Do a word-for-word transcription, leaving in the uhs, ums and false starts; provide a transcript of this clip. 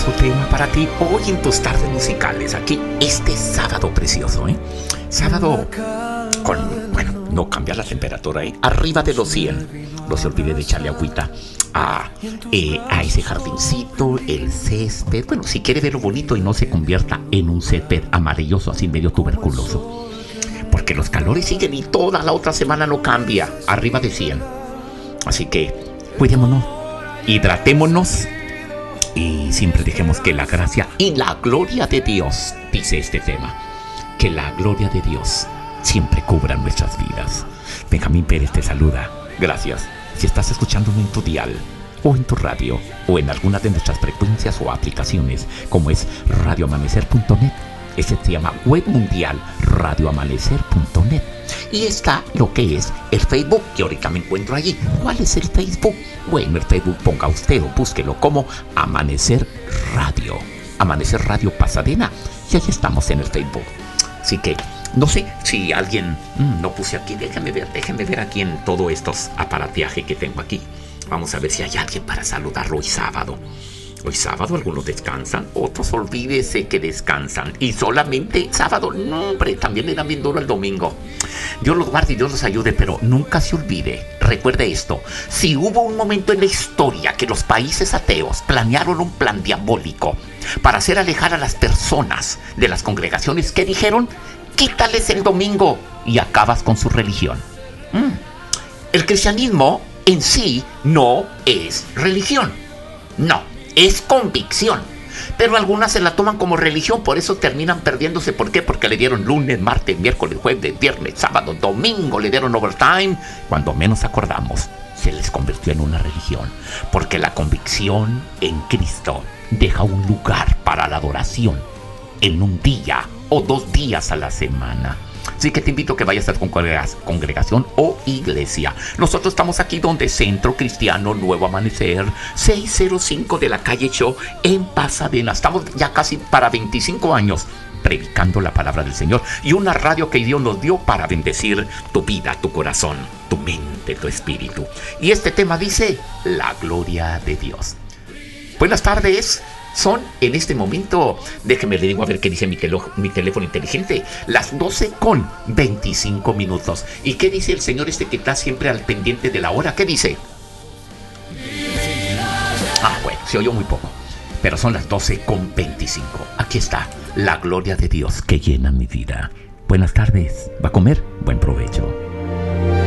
hermoso tema para ti hoy en tus tardes musicales. Aquí este sábado precioso, ¿eh? Sábado con, bueno, no cambia la temperatura, ¿eh? Arriba de los cien. No se olvide de echarle agüita a, eh, a ese jardincito, el césped. Bueno, si quiere verlo bonito y no se convierta en un césped amarilloso, así medio tuberculoso. Porque los calores siguen y toda la otra semana no cambia. Arriba de cien. Así que cuidémonos, hidratémonos y siempre dejemos que la gracia y la gloria de Dios, dice este tema, que la gloria de Dios siempre cubra nuestras vidas. Benjamín Pérez te saluda. Gracias. Si estás escuchándome en tu dial, o en tu radio, o en alguna de nuestras frecuencias o aplicaciones, como es radio amanecer punto net. Ese se llama Web Mundial, radio amanecer punto net. Y está lo que es el Facebook, que ahorita me encuentro allí. ¿Cuál es el Facebook? Bueno, el Facebook ponga usted o búsquelo como Amanecer Radio. Amanecer Radio Pasadena. Y ahí estamos en el Facebook. Así que, no sé si alguien... Mmm, no puse aquí, déjame ver, déjame ver aquí en todo estos aparatiaje que tengo aquí. Vamos a ver si hay alguien para saludarlo hoy sábado. Hoy sábado algunos descansan, otros olvídese que descansan. Y solamente sábado, no hombre, también le dan bien duro el domingo. Dios los guarde y Dios los ayude, pero nunca se olvide. Recuerde esto, si hubo un momento en la historia que los países ateos planearon un plan diabólico para hacer alejar a las personas de las congregaciones, ¿qué dijeron? Quítales el domingo y acabas con su religión. Mm. El cristianismo en sí no es religión, no. Es convicción, pero algunas se la toman como religión, por eso terminan perdiéndose. ¿Por qué? Porque le dieron lunes, martes, miércoles, jueves, viernes, sábado, domingo, le dieron overtime. Cuando menos acordamos, se les convirtió en una religión, porque la convicción en Cristo deja un lugar para la adoración en un día o dos días a la semana. Así que te invito a que vayas a tu congregación o iglesia. Nosotros estamos aquí donde Centro Cristiano Nuevo Amanecer, seiscientos cinco de la calle Cho en Pasadena. Estamos ya casi para veinticinco años predicando la palabra del Señor y una radio que Dios nos dio para bendecir tu vida, tu corazón, tu mente, tu espíritu. Y este tema dice la gloria de Dios. Buenas tardes. Son en este momento, déjeme le digo a ver qué dice mi, telo, mi teléfono inteligente, las doce con veinticinco minutos. ¿Y qué dice el señor este que está siempre al pendiente de la hora? ¿Qué dice? Ah, bueno, se oyó muy poco, pero son las doce con veinticinco. Aquí está, la gloria de Dios que llena mi vida. Buenas tardes. ¿Va a comer? Buen provecho.